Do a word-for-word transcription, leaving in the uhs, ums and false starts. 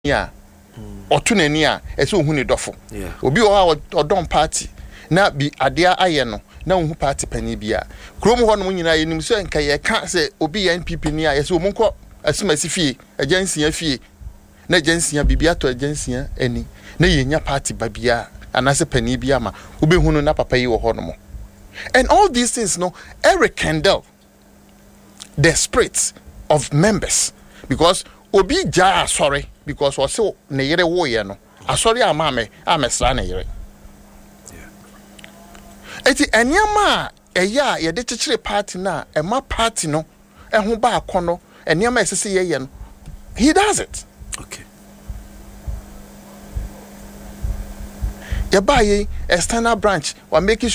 ya otu nani a ese ohu ne dofo obi o ha odon party na bi adea aye no na ohu party pani bia krom ho no nyina ye nim so enka ye ka se obi ya N P P ni a ye se omunko asimasi fie agency afie na agency ya bibia to agency ani na ye nya party babia anase pani bia ma obehu no na papa yi wo ho no mo. And all these things no Eric Kendall the spirits of members because obi ja sorry because we say ne yere wo ye no asori ama me amesra ne yere eti eniama eya ye de chichire party na ema party no eho ba akono eniama esese ye ye no he does it. Okay. Ya ba ye external branch wa make